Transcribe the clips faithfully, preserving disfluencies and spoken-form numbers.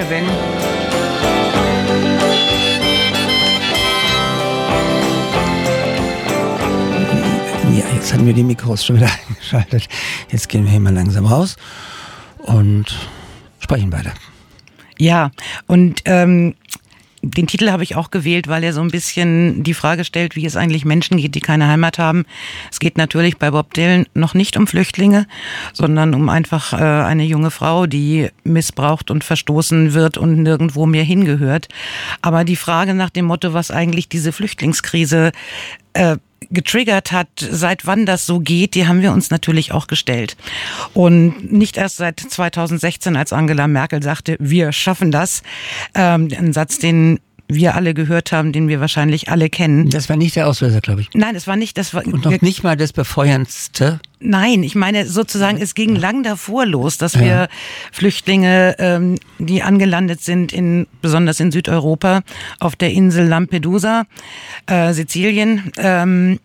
wenn... Ja, jetzt haben wir die Mikros schon wieder eingeschaltet. Jetzt gehen wir hier mal langsam raus und sprechen weiter. Ja, und ähm, den Titel habe ich auch gewählt, weil er so ein bisschen die Frage stellt, wie es eigentlich Menschen geht, die keine Heimat haben. Es geht natürlich bei Bob Dylan noch nicht um Flüchtlinge, sondern um einfach äh, eine junge Frau, die missbraucht und verstoßen wird und nirgendwo mehr hingehört. Aber die Frage nach dem Motto, was eigentlich diese Flüchtlingskrise äh, getriggert hat, seit wann das so geht, die haben wir uns natürlich auch gestellt. Und nicht erst seit zweitausendsechzehn, als Angela Merkel sagte, wir schaffen das. Ähm, ein Satz, den wir alle gehört haben, den wir wahrscheinlich alle kennen. Das war nicht der Auslöser, glaube ich. Nein, das war nicht, das war... Und noch nicht mal das Befeuerndste. Nein, ich meine sozusagen, es ging lang davor los, dass wir Ja. Flüchtlinge, ähm, die angelandet sind, in besonders in Südeuropa, auf der Insel Lampedusa, äh, Sizilien, ähm,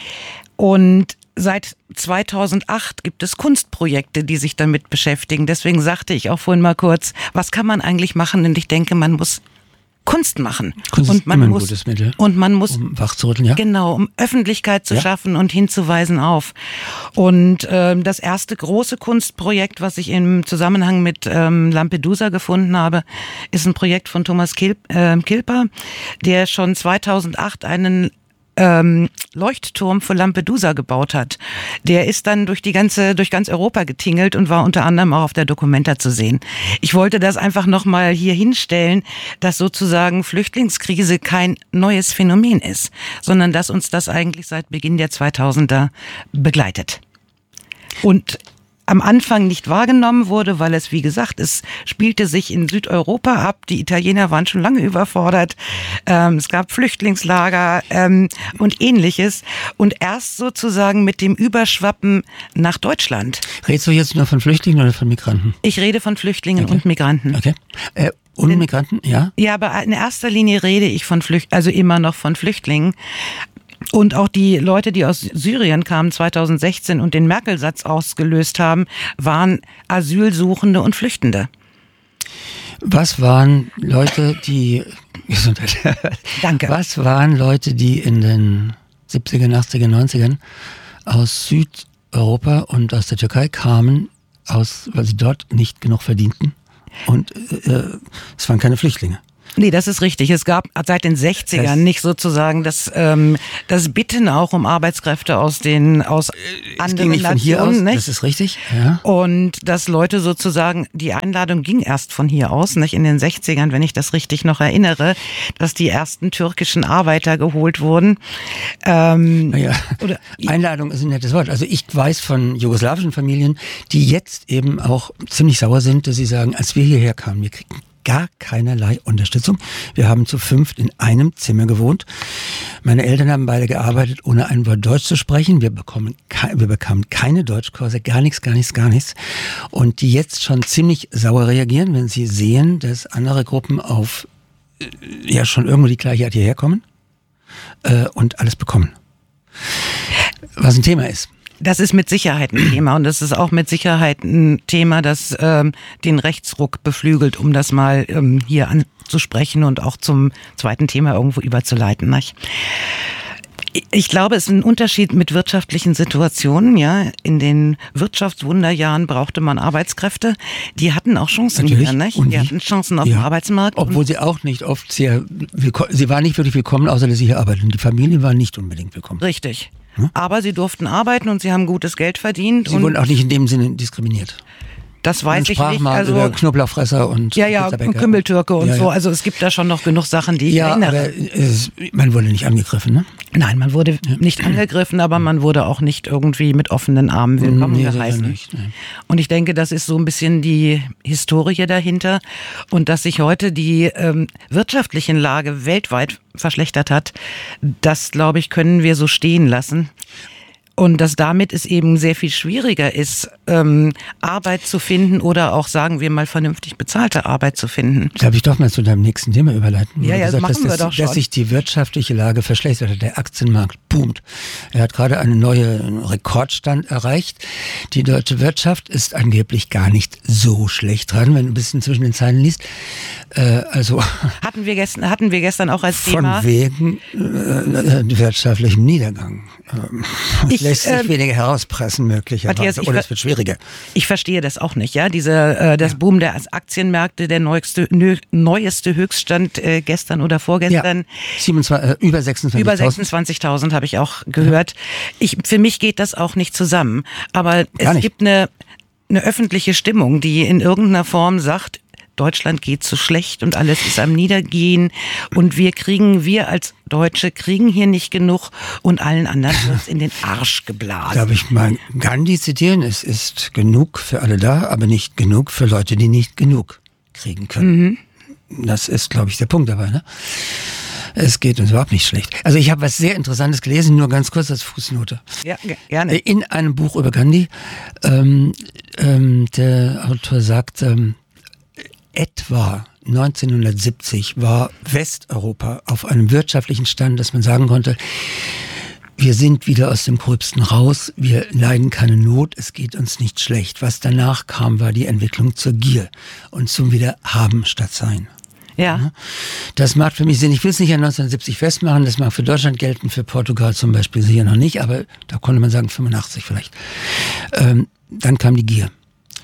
und seit zweitausendacht gibt es Kunstprojekte, die sich damit beschäftigen. Deswegen sagte ich auch vorhin mal kurz, was kann man eigentlich machen? Und ich denke, man muss Kunst machen. Kunst und ist man immer ein muss, gutes Mittel, und man muss, um wachzurütteln, ja? genau, um Öffentlichkeit zu Ja. schaffen und hinzuweisen auf. Und ähm, das erste große Kunstprojekt, was ich im Zusammenhang mit ähm, Lampedusa gefunden habe, ist ein Projekt von Thomas Kil- äh, Kilper, der schon zweitausendacht einen ähm, Leuchtturm für Lampedusa gebaut hat. Der ist dann durch die ganze, durch ganz Europa getingelt und war unter anderem auch auf der Documenta zu sehen. Ich wollte das einfach nochmal hier hinstellen, dass sozusagen Flüchtlingskrise kein neues Phänomen ist, sondern dass uns das eigentlich seit Beginn der zweitausender begleitet. Und am Anfang nicht wahrgenommen wurde, weil es, wie gesagt, es spielte sich in Südeuropa ab. Die Italiener waren schon lange überfordert. Ähm, es gab Flüchtlingslager ähm, und Ähnliches. Und erst sozusagen mit dem Überschwappen nach Deutschland. Redest du jetzt nur von Flüchtlingen oder von Migranten? Ich rede von Flüchtlingen Okay. und Migranten. Okay. Äh, und Migranten, ja? Ja, aber in erster Linie rede ich von Flüchtlingen, also immer noch von Flüchtlingen. Und auch die Leute, die aus Syrien kamen zweitausendsechzehn und den Merkel-Satz ausgelöst haben, waren Asylsuchende und Flüchtende. Was waren Leute, die... Gesundheit. Danke. Was waren Leute, die in den siebzigern, achtzigern, neunzigern aus Südeuropa und aus der Türkei kamen, aus, weil sie dort nicht genug verdienten? Und äh, es waren keine Flüchtlinge. Nee, das ist richtig. Es gab seit den sechzigern Das- nicht sozusagen das, ähm, das Bitten auch um Arbeitskräfte aus den aus Es ging anderen nicht von hier aus, Nationen, nicht? das ist richtig. Ja. Und dass Leute sozusagen, die Einladung ging erst von hier aus, nicht in den sechzigern, wenn ich das richtig noch erinnere, dass die ersten türkischen Arbeiter geholt wurden. Ähm, Naja, oder, Einladung ist ein nettes Wort. Also ich weiß von jugoslawischen Familien, die jetzt eben auch ziemlich sauer sind, dass sie sagen, als wir hierher kamen, wir kriegten gar keinerlei Unterstützung. Wir haben zu fünft in einem Zimmer gewohnt. Meine Eltern haben beide gearbeitet, ohne ein Wort Deutsch zu sprechen. Wir bekommen, wir bekamen keine Deutschkurse, gar nichts, gar nichts, gar nichts. Und die jetzt schon ziemlich sauer reagieren, wenn sie sehen, dass andere Gruppen auf äh, ja schon irgendwo die gleiche Art hierher kommen äh, und alles bekommen. Was ein Thema ist. Das ist mit Sicherheit ein Thema und das ist auch mit Sicherheit ein Thema, das ähm, den Rechtsruck beflügelt, um das mal ähm, hier anzusprechen und auch zum zweiten Thema irgendwo überzuleiten. Nicht? Ich glaube, es ist ein Unterschied mit wirtschaftlichen Situationen. Ja, in den Wirtschaftswunderjahren brauchte man Arbeitskräfte. Die hatten auch Chancen Natürlich. hier, nicht? Und Die die- hatten Chancen auf ja. dem Arbeitsmarkt. Obwohl sie auch nicht oft sehr, willko- sie waren nicht wirklich willkommen, außer dass sie hier arbeiten. Die Familie war nicht unbedingt willkommen. Richtig. Hm? Aber sie durften arbeiten und sie haben gutes Geld verdient. Sie und wurden auch nicht in dem Sinne diskriminiert. das weiß Man ich sprach nicht. mal Also, über Knoblauchfresser und ja, ja, Pizzabäcker. Kümmeltürke und Ja, so. ja. Also es gibt da schon noch genug Sachen, die ich Ja, erinnere. aber es, man wurde nicht angegriffen, ne? Nein, man wurde nicht angegriffen, aber man wurde auch nicht irgendwie mit offenen Armen willkommen Nee, sicher geheißen. nicht, nee. Und ich denke, das ist so ein bisschen die Historie dahinter und dass sich heute die ähm, wirtschaftliche Lage weltweit verschlechtert hat, das, glaube ich, können wir so stehen lassen. Und dass damit es eben sehr viel schwieriger ist, ähm, Arbeit zu finden oder auch, sagen wir mal, vernünftig bezahlte Arbeit zu finden. Darf ich doch mal zu deinem nächsten Thema überleiten? Ja, ja, gesagt, machen dass, wir dass, doch schon. Dass sich die wirtschaftliche Lage verschlechtert hat. Der Aktienmarkt boomt. Er hat gerade einen neuen Rekordstand erreicht. Die deutsche Wirtschaft ist angeblich gar nicht so schlecht dran, wenn du ein bisschen zwischen den Zeilen liest. Äh, also hatten wir gestern, hatten wir gestern auch als von Thema. Von wegen äh, wirtschaftlichem Niedergang. Ähm, ich, lässt sich äh, weniger herauspressen möglicherweise. Matthias, ich, oder es wird schwieriger. Ich verstehe das auch nicht, ja. Diese, äh, das ja. Boom der Aktienmärkte, der neueste, nö, neueste Höchststand äh, gestern oder vorgestern. Ja. siebenundzwanzig, äh, über sechsundzwanzigtausend. Über sechsundzwanzigtausend habe ich auch gehört. Ja. Ich, für mich geht das auch nicht zusammen. Aber Gar es nicht. gibt eine, eine öffentliche Stimmung, die in irgendeiner Form sagt, Deutschland geht so schlecht und alles ist am Niedergehen und wir kriegen, wir als Deutsche kriegen hier nicht genug und allen anderen wird's in den Arsch geblasen. Darf ich mal Gandhi zitieren? Es ist genug für alle da, aber nicht genug für Leute, die nicht genug kriegen können. Mhm. Das ist, glaube ich, der Punkt dabei, ne? Es geht uns überhaupt nicht schlecht. Also ich habe was sehr Interessantes gelesen, nur ganz kurz als Fußnote. Ja, gerne. In einem Buch über Gandhi, ähm, ähm, der Autor sagt, ähm, etwa neunzehnhundertsiebzig war Westeuropa auf einem wirtschaftlichen Stand, dass man sagen konnte, wir sind wieder aus dem Gröbsten raus, wir leiden keine Not, es geht uns nicht schlecht. Was danach kam, war die Entwicklung zur Gier und zum Wiederhaben statt Sein. Ja. Das macht für mich Sinn. Ich will es nicht an neunzehnhundertsiebzig festmachen, das mag für Deutschland gelten, für Portugal zum Beispiel sicher noch nicht, aber da konnte man sagen fünfundachtzig vielleicht. Ähm, dann kam die Gier.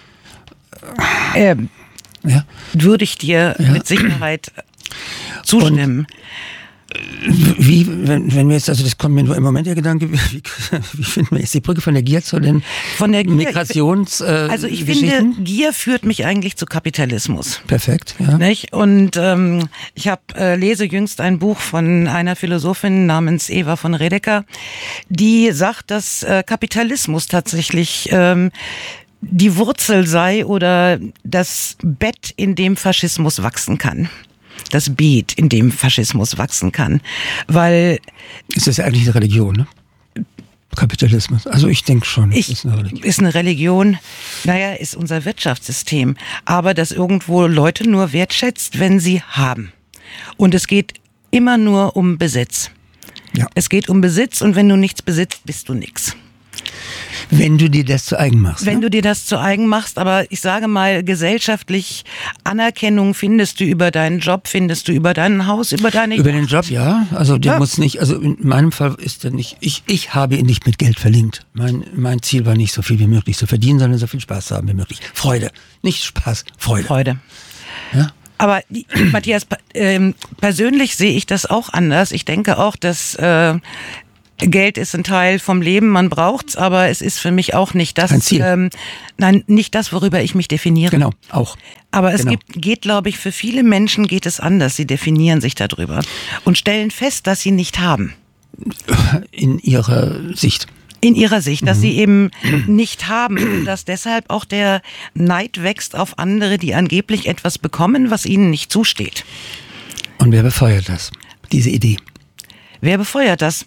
Ähm. Ja. Würde ich dir ja. mit Sicherheit zustimmen. Und wie, wenn, wenn wir jetzt, also das kommt mir nur im Moment der Gedanke, wie, wie finden wir jetzt die Brücke von der Gier zu den von der Gier, Migrations äh, Also ich Geschichten? finde, Gier führt mich eigentlich zu Kapitalismus. Perfekt, ja. Nicht? Und ähm, ich hab, äh, lese jüngst ein Buch von einer Philosophin namens Eva von Redeker, die sagt, dass äh, Kapitalismus tatsächlich ähm, die Wurzel sei oder das Bett, in dem Faschismus wachsen kann. Das Beet, in dem Faschismus wachsen kann. Weil... Ist das ja eigentlich eine Religion, ne? Kapitalismus. Also ich denke schon, ich, ist eine Religion. Ist eine Religion, naja, ist unser Wirtschaftssystem. Aber das irgendwo Leute nur wertschätzt, wenn sie haben. Und es geht immer nur um Besitz. Ja. Es geht um Besitz und wenn du nichts besitzt, bist du nichts. Wenn du dir das zu eigen machst. Wenn ne? du dir das zu eigen machst, aber ich sage mal, gesellschaftlich Anerkennung findest du über deinen Job, findest du über dein Haus, über deine... Über den Job, ja. Also der ja. muss nicht, also in meinem Fall ist der nicht, ich, ich habe ihn nicht mit Geld verlinkt. Mein, mein Ziel war nicht so viel wie möglich zu verdienen, sondern so viel Spaß zu haben wie möglich. Freude. Nicht Spaß, Freude. Freude. Ja. Aber die, Matthias, ähm, persönlich sehe ich das auch anders. Ich denke auch, dass... Äh, Geld ist ein Teil vom Leben, man braucht's, aber es ist für mich auch nicht das, ein Ziel. Ähm, nein, nicht das, worüber ich mich definiere. Genau, auch. Aber es genau. gibt, geht, glaube ich, für viele Menschen geht es anders. Sie definieren sich darüber und stellen fest, dass sie nicht haben. In ihrer Sicht. In ihrer Sicht, dass mhm. sie eben nicht haben und dass deshalb auch der Neid wächst auf andere, die angeblich etwas bekommen, was ihnen nicht zusteht. Und wer befeuert das? Diese Idee? Wer befeuert das?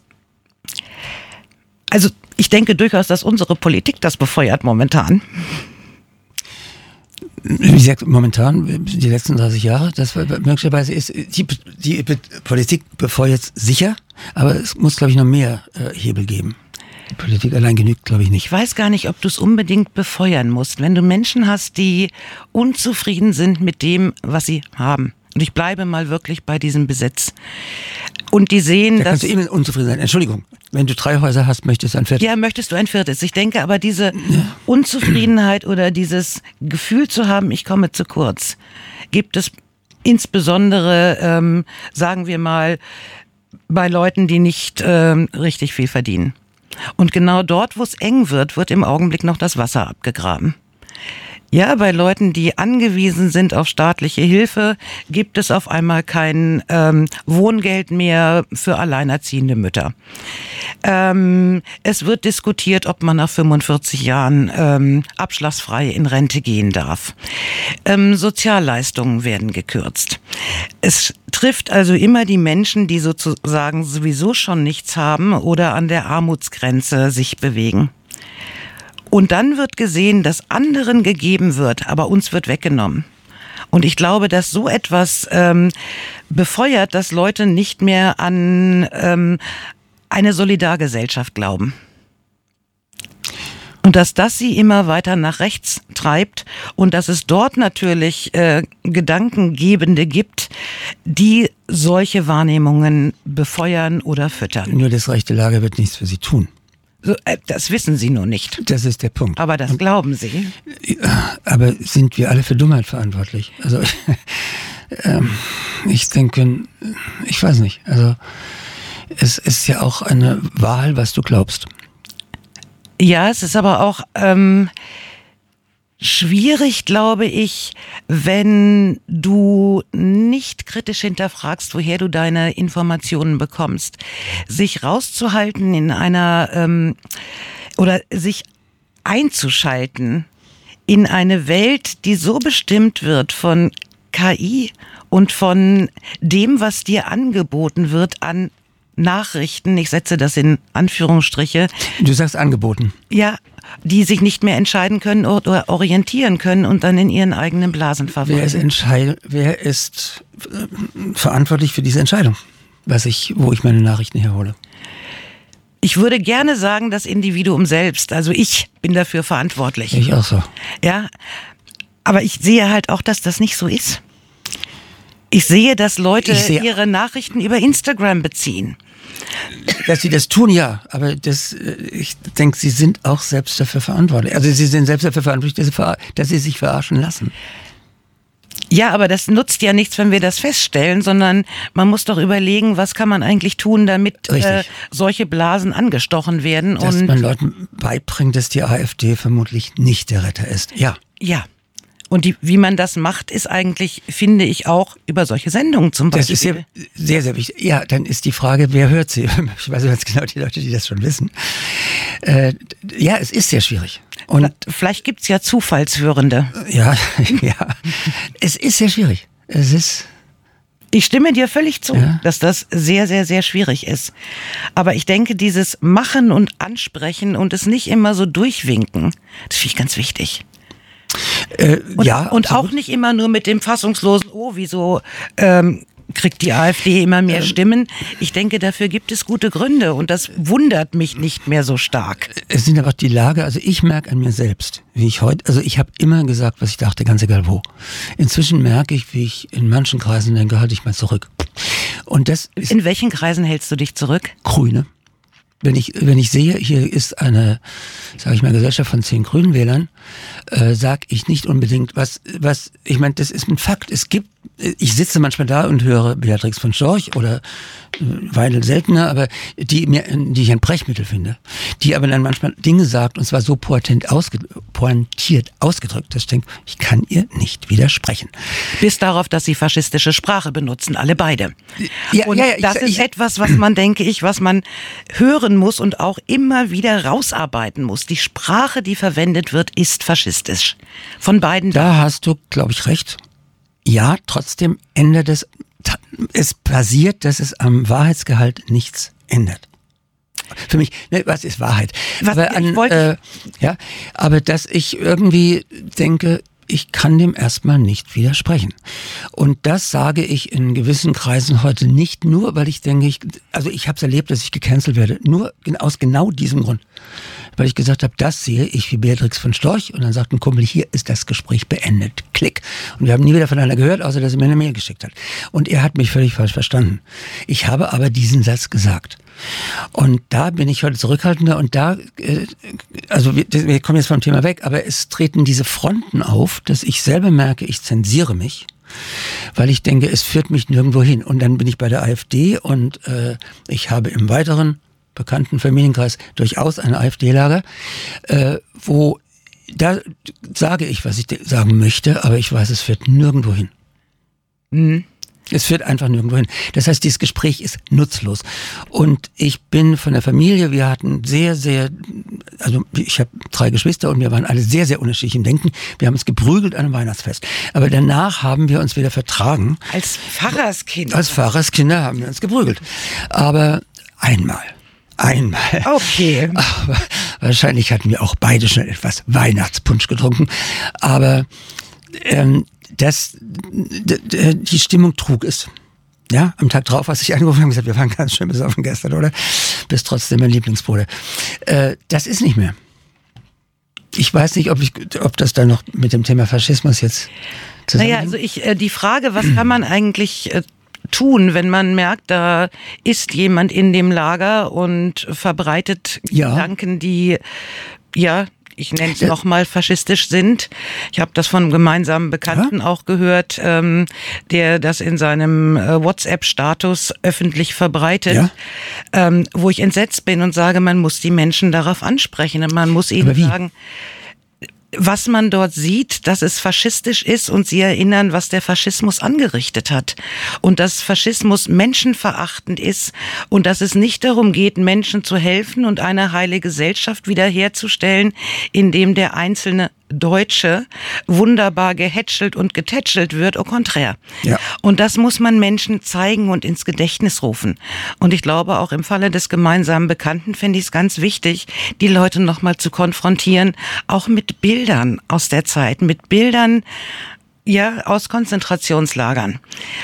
Also ich denke durchaus, dass unsere Politik das befeuert momentan. Wie gesagt, momentan, die letzten dreißig Jahre, das möglicherweise ist, die, die Politik befeuert sicher, aber es muss, glaube ich, noch mehr äh, Hebel geben. Die Politik allein genügt, glaube ich, nicht. Ich weiß gar nicht, ob du es unbedingt befeuern musst, wenn du Menschen hast, die unzufrieden sind mit dem, was sie haben. Und ich bleibe mal wirklich bei diesem Besitz. Und die sehen, da dass... kannst du immer unzufrieden sein. Entschuldigung, wenn du drei Häuser hast, möchtest du ein viertes. Ja, möchtest du ein viertes. Ich denke aber, diese ja. Unzufriedenheit oder dieses Gefühl zu haben, ich komme zu kurz, gibt es insbesondere, ähm, sagen wir mal, bei Leuten, die nicht ähm, richtig viel verdienen. Und genau dort, wo es eng wird, wird im Augenblick noch das Wasser abgegraben. Ja, bei Leuten, die angewiesen sind auf staatliche Hilfe, gibt es auf einmal kein ähm, Wohngeld mehr für alleinerziehende Mütter. Ähm, es wird diskutiert, ob man nach fünfundvierzig Jahren ähm, abschlagsfrei in Rente gehen darf. Ähm, Sozialleistungen werden gekürzt. Es trifft also immer die Menschen, die sozusagen sowieso schon nichts haben oder an der Armutsgrenze sich bewegen. Und dann wird gesehen, dass anderen gegeben wird, aber uns wird weggenommen. Und ich glaube, dass so etwas ähm, befeuert, dass Leute nicht mehr an ähm, eine Solidargesellschaft glauben. Und dass das sie immer weiter nach rechts treibt und dass es dort natürlich äh, Gedankengebende gibt, die solche Wahrnehmungen befeuern oder füttern. Nur das rechte Lager wird nichts für sie tun. So, äh, das wissen sie nur nicht. Das ist der Punkt. Aber das und, glauben sie. Aber sind wir alle für Dummheit verantwortlich? Also ähm, ich denke, ich weiß nicht. Also es ist ja auch eine Wahl, was du glaubst. Ja, es ist aber auch ähm, schwierig, glaube ich, wenn du nicht kritisch hinterfragst, woher du deine Informationen bekommst. Sich rauszuhalten in einer ähm, oder sich einzuschalten in eine Welt, die so bestimmt wird von K I und von dem, was dir angeboten wird an Nachrichten, ich setze das in Anführungsstriche. Du sagst angeboten. Ja, die sich nicht mehr entscheiden können oder orientieren können und dann in ihren eigenen Blasen verweilen. Wer ist, entscheid- wer ist äh, verantwortlich für diese Entscheidung, was ich, wo ich meine Nachrichten herhole? Ich würde gerne sagen, das Individuum selbst. Also ich bin dafür verantwortlich. Ich auch so. Ja, aber ich sehe halt auch, dass das nicht so ist. Ich sehe, dass Leute sehe, ihre Nachrichten über Instagram beziehen. Dass sie das tun, ja, aber das, ich denke, sie sind auch selbst dafür verantwortlich. Also sie sind selbst dafür verantwortlich, dass sie, ver- dass sie sich verarschen lassen. Ja, aber das nutzt ja nichts, wenn wir das feststellen, sondern man muss doch überlegen, was kann man eigentlich tun, damit äh, solche Blasen angestochen werden. Dass und man Leuten beibringt, dass die AfD vermutlich nicht der Retter ist. Ja. Ja. Und die, wie man das macht, ist eigentlich, finde ich, auch über solche Sendungen zum Beispiel. Das ist sehr, sehr, sehr wichtig. Ja, dann ist die Frage, wer hört sie? Ich weiß ganz genau, die Leute, die das schon wissen. Äh, ja, es ist sehr schwierig. Und vielleicht gibt's ja Zufallshörende. Ja, ja. Es ist sehr schwierig. Es ist... Ich stimme dir völlig zu, ja, dass das sehr, sehr, sehr schwierig ist. Aber ich denke, dieses Machen und Ansprechen und es nicht immer so durchwinken, das finde ich ganz wichtig. Äh, und, ja, und auch nicht immer nur mit dem fassungslosen, oh, wieso ähm, kriegt die AfD immer mehr ähm, Stimmen. Ich denke, dafür gibt es gute Gründe und das wundert mich nicht mehr so stark. Es sind aber auch die Lage, also ich merke an mir selbst, wie ich heute, also ich habe immer gesagt, was ich dachte, ganz egal wo. Inzwischen merke ich, wie ich in manchen Kreisen denke, halte ich mal zurück. Und das ist in welchen Kreisen hältst du dich zurück? Grüne. Wenn ich, wenn ich sehe, hier ist eine, sage ich mal, Gesellschaft von zehn Grünen Wählern, äh, sage ich nicht unbedingt, was, was, ich meine, das ist ein Fakt. Es gibt, ich sitze manchmal da und höre Beatrix von Storch oder äh, Weidel seltener, aber die mir, die ich ein Brechmittel finde, die aber dann manchmal Dinge sagt und zwar so pointiert, ausge, pointiert ausgedrückt, dass ich denke, ich kann ihr nicht widersprechen. Bis darauf, dass sie faschistische Sprache benutzen, alle beide. Ja, und ja, ja, das ich, ist ich, etwas, was man, denke ich, was man hören muss und auch immer wieder rausarbeiten muss. Die Sprache, die verwendet wird, ist faschistisch. Von beiden. Da hast du, glaube ich, recht. Ja, trotzdem ändert es, es passiert, dass es am Wahrheitsgehalt nichts ändert. Für mich, ne, was ist Wahrheit? Was, aber, an, wollte, äh, ja, aber dass ich irgendwie denke, ich kann dem erstmal nicht widersprechen. Und das sage ich in gewissen Kreisen heute nicht nur, weil ich denke, ich, also ich habe es erlebt, dass ich gecancelt werde, nur aus genau diesem Grund. Weil ich gesagt habe, das sehe ich wie Beatrix von Storch und dann sagt ein Kumpel, hier ist das Gespräch beendet. Klick. Und wir haben nie wieder voneinander gehört, außer dass er mir eine Mail geschickt hat. Und er hat mich völlig falsch verstanden. Ich habe aber diesen Satz gesagt. Und da bin ich heute zurückhaltender und da, äh, also wir, wir kommen jetzt vom Thema weg, aber es treten diese Fronten auf, dass ich selber merke, ich zensiere mich, weil ich denke, es führt mich nirgendwo hin. Und dann bin ich bei der AfD und äh, ich habe im weiteren bekannten Familienkreis durchaus ein AfD-Lager, äh, wo da sage ich, was ich sagen möchte, aber ich weiß, es führt nirgendwo hin. Mhm. Es führt einfach nirgendwo hin. Das heißt, dieses Gespräch ist nutzlos. Und ich bin von der Familie, wir hatten sehr, sehr, also ich habe drei Geschwister und wir waren alle sehr, sehr unterschiedlich im Denken. Wir haben uns geprügelt an einem Weihnachtsfest. Aber danach haben wir uns wieder vertragen. Als Pfarrerskinder? Als Pfarrerskinder haben wir uns geprügelt. Aber einmal. Einmal. Okay. Aber wahrscheinlich hatten wir auch beide schon etwas Weihnachtspunsch getrunken. Aber ähm, das, d- d- die Stimmung trug es. Ja, am Tag drauf, als ich angerufen habe, gesagt, wir waren ganz schön besoffen gestern, oder? Bist trotzdem mein Lieblingsbruder. Äh, das ist nicht mehr. Ich weiß nicht, ob, ich, ob das da noch mit dem Thema Faschismus jetzt zusammenhängt. Naja, also ich, äh, die Frage, was kann man eigentlich äh, tun, wenn man merkt, da ist jemand in dem Lager und verbreitet Ja. Gedanken, die, ja, ich nenne es nochmal faschistisch sind. Ich habe das von einem gemeinsamen Bekannten Ja. auch gehört, ähm, der das in seinem äh, WhatsApp-Status öffentlich verbreitet, Ja. ähm, wo ich entsetzt bin und sage, man muss die Menschen darauf ansprechen und man muss ihnen Aber wie? sagen, was man dort sieht, dass es faschistisch ist und sie erinnern, was der Faschismus angerichtet hat. Und dass Faschismus menschenverachtend ist und dass es nicht darum geht, Menschen zu helfen und eine heile Gesellschaft wiederherzustellen, indem der einzelne Deutsche wunderbar gehätschelt und getätschelt wird, au contraire. Ja. Und das muss man Menschen zeigen und ins Gedächtnis rufen. Und ich glaube, auch im Falle des gemeinsamen Bekannten finde ich es ganz wichtig, die Leute nochmal zu konfrontieren, auch mit Bildern aus der Zeit, mit Bildern, ja, aus Konzentrationslagern.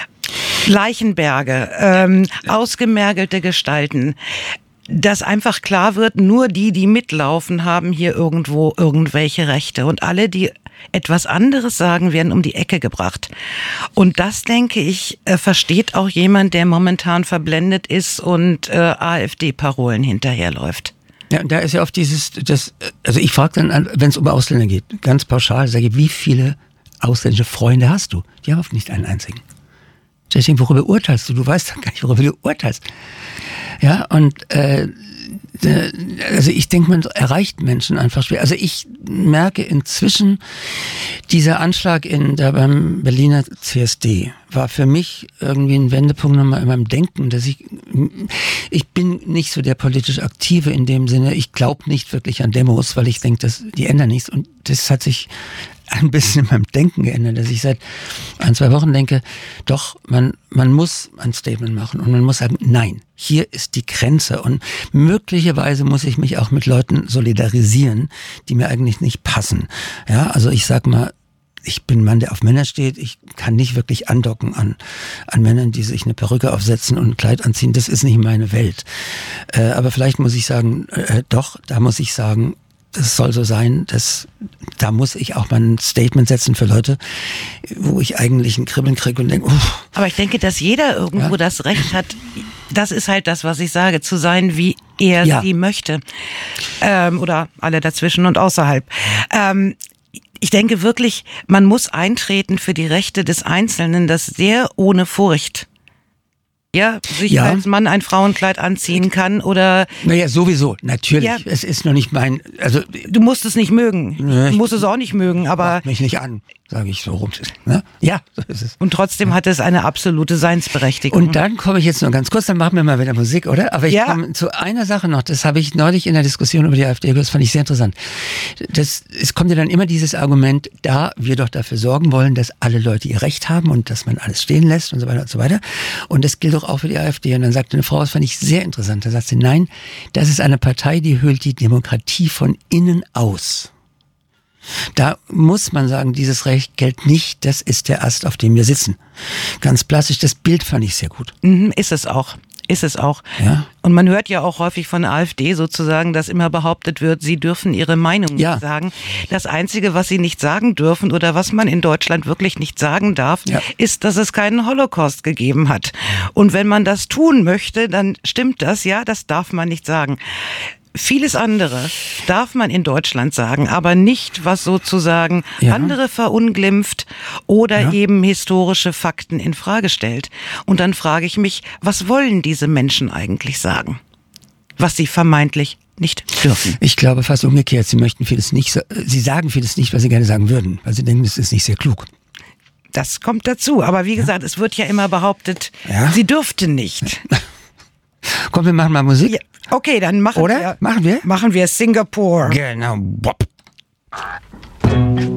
Leichenberge, ähm, ausgemergelte Gestalten. Dass einfach klar wird, nur die, die mitlaufen, haben hier irgendwo irgendwelche Rechte. Und alle, die etwas anderes sagen, werden um die Ecke gebracht. Und das, denke ich, äh, versteht auch jemand, der momentan verblendet ist und äh, AfD-Parolen hinterherläuft. Ja, und da ist ja oft dieses, das, also ich frage dann, wenn es um Ausländer geht, ganz pauschal, sage ich, wie viele ausländische Freunde hast du? Die haben oft nicht einen einzigen. Deswegen, worüber urteilst du? Du weißt doch gar nicht, worüber du urteilst. Ja, und äh, also ich denke, man erreicht Menschen einfach schwer. Also ich merke inzwischen, dieser Anschlag in da beim Berliner C S D war für mich irgendwie ein Wendepunkt nochmal in meinem Denken, dass ich, ich bin nicht so der politisch Aktive in dem Sinne, ich glaube nicht wirklich an Demos, weil ich denke, dass die ändern nichts, und das hat sich ein bisschen in meinem Denken geändert, dass ich seit ein, zwei Wochen denke, doch, man, man muss ein Statement machen und man muss sagen, nein, hier ist die Grenze, und möglicherweise muss ich mich auch mit Leuten solidarisieren, die mir eigentlich nicht passen. Ja, also ich sag mal, ich bin ein Mann, der auf Männer steht. Ich kann nicht wirklich andocken an, an Männern, die sich eine Perücke aufsetzen und ein Kleid anziehen. Das ist nicht meine Welt. Äh, aber vielleicht muss ich sagen, äh, doch, da muss ich sagen, das soll so sein, dass, da muss ich auch mal ein Statement setzen für Leute, wo ich eigentlich ein Kribbeln kriege und denke, uff. Aber ich denke, dass jeder irgendwo Ja. das Recht hat, das ist halt das, was ich sage, zu sein, wie er Ja. sie möchte. Ähm, oder alle dazwischen und außerhalb. Ähm, ich denke wirklich, man muss eintreten für die Rechte des Einzelnen, das sehr ohne Furcht, ja, sich Ja. als Mann ein Frauenkleid anziehen kann oder... Naja, sowieso, natürlich. Ja. Es ist noch nicht mein, also Du musst es nicht mögen. Nee, Du musst es auch nicht mögen, aber... macht mich nicht an, sage ich so rum. Ne? Ja, so ist es. Und trotzdem hat es eine absolute Seinsberechtigung. Und dann komme ich jetzt nur ganz kurz, dann machen wir mal wieder Musik, oder? Aber ich Ja. komme zu einer Sache noch, das habe ich neulich in der Diskussion über die AfD gehört, das fand ich sehr interessant. Das, es kommt ja dann immer dieses Argument, da wir doch dafür sorgen wollen, dass alle Leute ihr Recht haben und dass man alles stehen lässt und so weiter und so weiter. Und das gilt doch auch für die AfD. Und dann sagte eine Frau, das fand ich sehr interessant, da sagte sie, nein, das ist eine Partei, die hüllt die Demokratie von innen aus. Da muss man sagen, dieses Recht gilt nicht, das ist der Ast, auf dem wir sitzen. Ganz plastisch, das Bild fand ich sehr gut. Mhm, ist es auch. Ist es auch. Ja. Und man hört ja auch häufig von der AfD sozusagen, dass immer behauptet wird, sie dürfen ihre Meinung Ja. nicht sagen. Das Einzige, was sie nicht sagen dürfen oder was man in Deutschland wirklich nicht sagen darf, Ja. ist, dass es keinen Holocaust gegeben hat. Und wenn man das tun möchte, dann stimmt das, ja, das darf man nicht sagen. Vieles andere darf man in Deutschland sagen, aber nicht, was sozusagen Ja. andere verunglimpft oder Ja. eben historische Fakten in Frage stellt. Und dann frage ich mich, was wollen diese Menschen eigentlich sagen, was sie vermeintlich nicht dürfen? Ich glaube fast umgekehrt. Sie möchten vieles nicht, sa- sie sagen vieles nicht, was sie gerne sagen würden, weil sie denken, das ist nicht sehr klug. Das kommt dazu. Aber wie gesagt, ja. es wird ja immer behauptet, ja. sie dürfte nicht. Komm, wir machen mal Musik. Ja. Okay, dann machen Oder? wir. Machen wir? Machen wir Singapore. Genau. Bop.